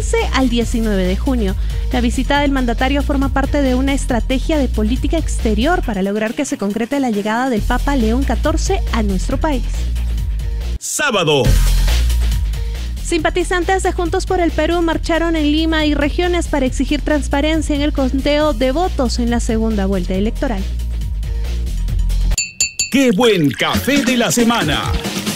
15 al 19 de junio. La visita del mandatario forma parte de una estrategia de política exterior para lograr que se concrete la llegada del Papa León XIV a nuestro país. Sábado. Simpatizantes de Juntos por el Perú marcharon en Lima y regiones para exigir transparencia en el conteo de votos en la segunda vuelta electoral. ¡Qué buen café de la semana!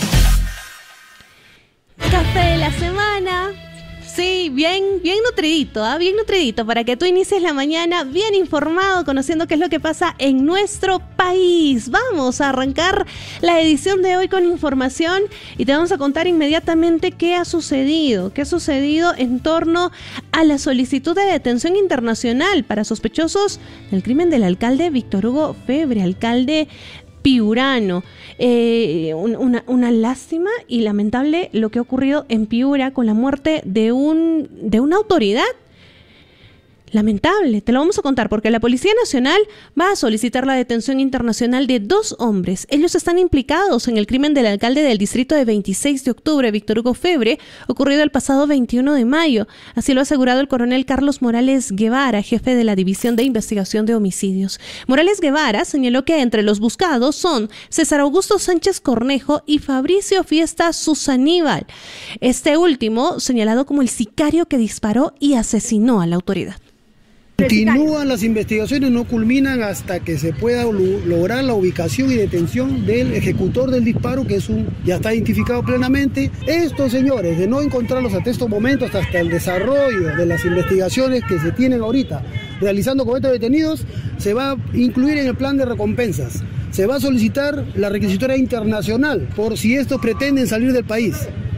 Café de la semana. Sí, bien nutridito, bien nutridito, para que tú inicies la mañana bien informado, conociendo qué es lo que pasa en nuestro país. Vamos a arrancar la edición de hoy con información y te vamos a contar inmediatamente qué ha sucedido en torno a la solicitud de detención internacional para sospechosos del crimen del alcalde Víctor Hugo Febre, alcalde piurano. Una lástima y lamentable lo que ha ocurrido en Piura con la muerte de una autoridad. Lamentable, te lo vamos a contar porque la Policía Nacional va a solicitar la detención internacional de 2 hombres. Ellos están implicados en el crimen del alcalde del distrito de 26 de octubre, Víctor Hugo Febre, ocurrido el pasado 21 de mayo. Así lo ha asegurado el coronel Carlos Morales Guevara, jefe de la División de Investigación de Homicidios. Morales Guevara señaló que entre los buscados son César Augusto Sánchez Cornejo y Fabricio Fiesta Susaníbal. Este último señalado como el sicario que disparó y asesinó a la autoridad. Continúan las investigaciones, no culminan hasta que se pueda lograr la ubicación y detención del ejecutor del disparo, que ya está identificado plenamente. Estos señores, de no encontrarlos hasta estos momentos, hasta el desarrollo de las investigaciones que se tienen ahorita, realizando con estos detenidos, se va a incluir en el plan de recompensas. Se va a solicitar la requisitoria internacional por si estos pretenden salir del país.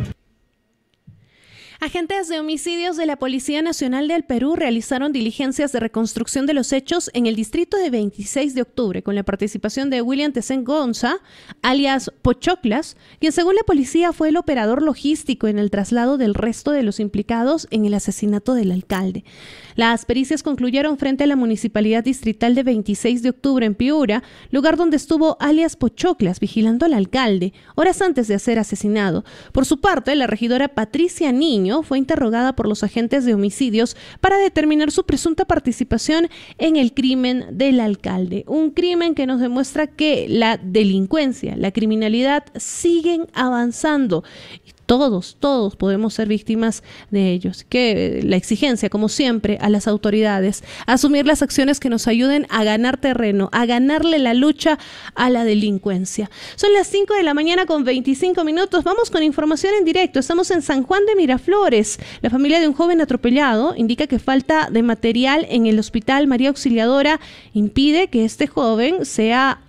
Agentes de homicidios de la Policía Nacional del Perú realizaron diligencias de reconstrucción de los hechos en el distrito de 26 de octubre con la participación de William Tesen Gonza, alias Pochoclas, quien según la policía fue el operador logístico en el traslado del resto de los implicados en el asesinato del alcalde. Las pericias concluyeron frente a la Municipalidad Distrital de 26 de octubre en Piura, lugar donde estuvo alias Pochoclas vigilando al alcalde horas antes de ser asesinado. Por su parte, la regidora Patricia Niño fue interrogada por los agentes de homicidios para determinar su presunta participación en el crimen del alcalde. Un crimen que nos demuestra que la delincuencia, la criminalidad siguen avanzando. Todos podemos ser víctimas de ellos. Que la exigencia, como siempre, a las autoridades, asumir las acciones que nos ayuden a ganar terreno, a ganarle la lucha a la delincuencia. Son las 5 de la mañana con 25 minutos. Vamos con información en directo. Estamos en San Juan de Miraflores. La familia de un joven atropellado indica que falta de material en el Hospital María Auxiliadora impide que este joven sea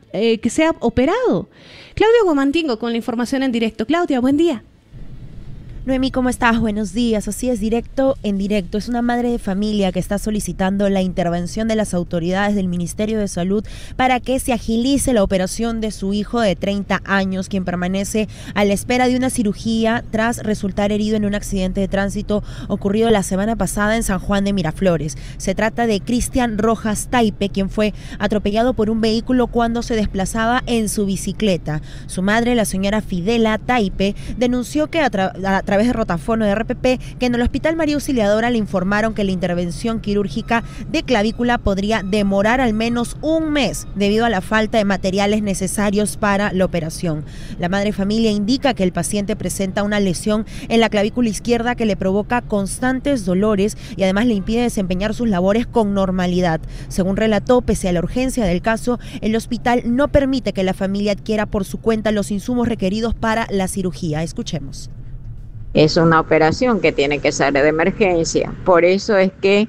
operado. Claudia Guamantingo con la información en directo. Claudia, buen día. Noemí, ¿cómo estás? Buenos días. Así es, directo en directo. Es una madre de familia que está solicitando la intervención de las autoridades del Ministerio de Salud para que se agilice la operación de su hijo de 30 años, quien permanece a la espera de una cirugía tras resultar herido en un accidente de tránsito ocurrido la semana pasada en San Juan de Miraflores. Se trata de Cristian Rojas Taipe, quien fue atropellado por un vehículo cuando se desplazaba en su bicicleta. Su madre, la señora Fidela Taipe, denunció que a través de rotafono de RPP que en el Hospital María Auxiliadora le informaron que la intervención quirúrgica de clavícula podría demorar al menos un mes debido a la falta de materiales necesarios para la operación. La madre familia indica que el paciente presenta una lesión en la clavícula izquierda que le provoca constantes dolores y además le impide desempeñar sus labores con normalidad. Según relató, pese a la urgencia del caso, el hospital no permite que la familia adquiera por su cuenta los insumos requeridos para la cirugía. Escuchemos. Es una operación que tiene que ser de emergencia. Por eso es que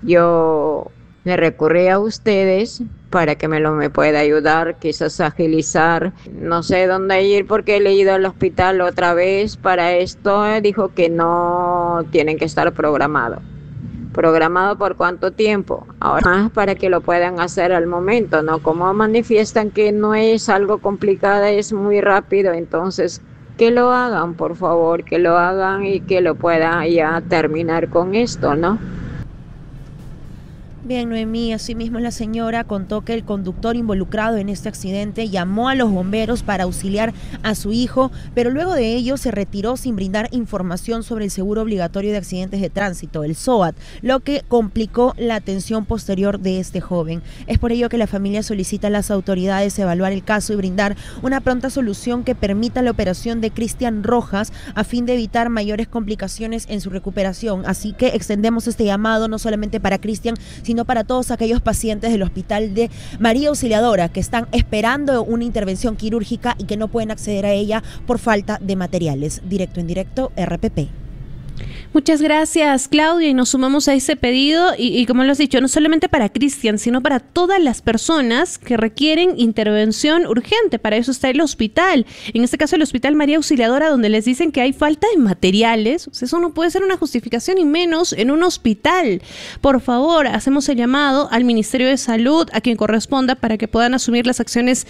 yo le recurrí a ustedes para que me pueda ayudar, quizás agilizar. No sé dónde ir porque he ido al hospital otra vez para esto. Dijo que no tienen que estar programado. ¿Programado por cuánto tiempo? Ahora más para que lo puedan hacer al momento, ¿no? Como manifiestan que no es algo complicado, es muy rápido, entonces que lo hagan, por favor, que lo hagan y que lo puedan ya terminar con esto, ¿no? Bien, Noemí, asimismo la señora contó que el conductor involucrado en este accidente llamó a los bomberos para auxiliar a su hijo, pero luego de ello se retiró sin brindar información sobre el seguro obligatorio de accidentes de tránsito, el SOAT, lo que complicó la atención posterior de este joven. Es por ello que la familia solicita a las autoridades evaluar el caso y brindar una pronta solución que permita la operación de Cristian Rojas a fin de evitar mayores complicaciones en su recuperación. Así que extendemos este llamado no solamente para Cristian, sino para todos aquellos pacientes del Hospital de María Auxiliadora que están esperando una intervención quirúrgica y que no pueden acceder a ella por falta de materiales. Directo en directo, RPP. Muchas gracias, Claudia, y nos sumamos a ese pedido y como lo has dicho, no solamente para Cristian, sino para todas las personas que requieren intervención urgente. Para eso está el hospital, en este caso el Hospital María Auxiliadora, donde les dicen que hay falta de materiales. O sea, eso no puede ser una justificación, y menos en un hospital. Por favor, hacemos el llamado al Ministerio de Salud, a quien corresponda, para que puedan asumir las acciones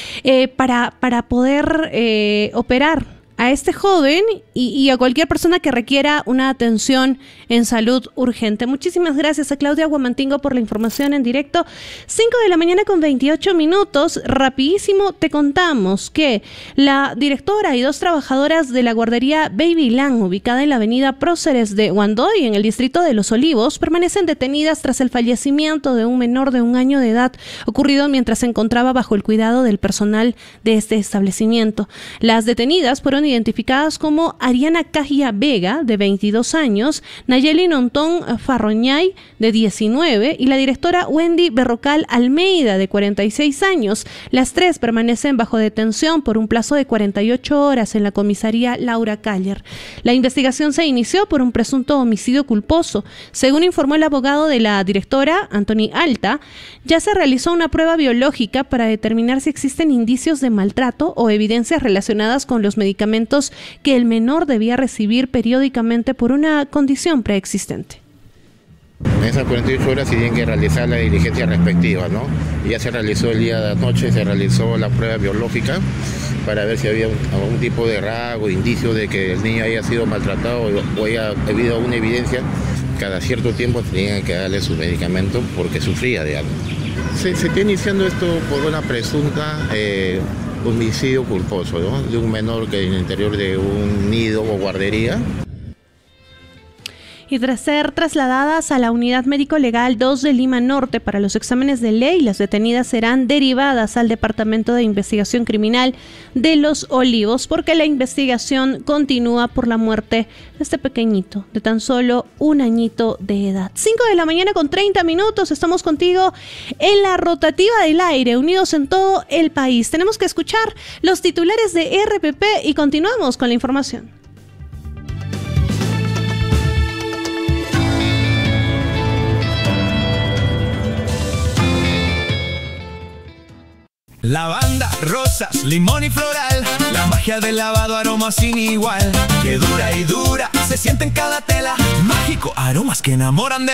para poder operar a este joven y a cualquier persona que requiera una atención en salud urgente. Muchísimas gracias a Claudia Guamantingo por la información en directo. 5:28 a.m. Rapidísimo te contamos que la directora y 2 trabajadoras de la guardería Babyland, ubicada en la avenida Próceres de Huandoy, en el distrito de Los Olivos, permanecen detenidas tras el fallecimiento de un menor de 1 año de edad, ocurrido mientras se encontraba bajo el cuidado del personal de este establecimiento. Las detenidas fueron identificadas como Ariana Cajia Vega, de 22 años, Nayeli Nontón Farroñay, de 19, y la directora Wendy Berrocal Almeida, de 46 años. Las 3 permanecen bajo detención por un plazo de 48 horas en la comisaría Laura Caller. La investigación se inició por un presunto homicidio culposo. Según informó el abogado de la directora, Anthony Alta, ya se realizó una prueba biológica para determinar si existen indicios de maltrato o evidencias relacionadas con los medicamentos que el menor debía recibir periódicamente por una condición preexistente. En esas 48 horas se tienen que realizar la diligencia respectiva, ¿no? Ya se realizó el día de anoche, se realizó la prueba biológica para ver si había algún tipo de rasgo, indicio de que el niño haya sido maltratado o haya habido alguna evidencia. Cada cierto tiempo tenían que darle su medicamento porque sufría de algo. Se está iniciando esto por una presunta homicidio culposo, ¿no? De un menor que en el interior de un nido o guardería. Y tras ser trasladadas a la Unidad Médico Legal 2 de Lima Norte para los exámenes de ley, las detenidas serán derivadas al Departamento de Investigación Criminal de Los Olivos, porque la investigación continúa por la muerte de este pequeñito, de tan solo 1 añito de edad. 5:30 a.m, estamos contigo en la rotativa del aire, unidos en todo el país. Tenemos que escuchar los titulares de RPP y continuamos con la información. Lavanda, rosas, limón y floral, la magia del lavado, aroma sin igual, que dura y dura, se siente en cada tela, mágico, aromas que enamoran de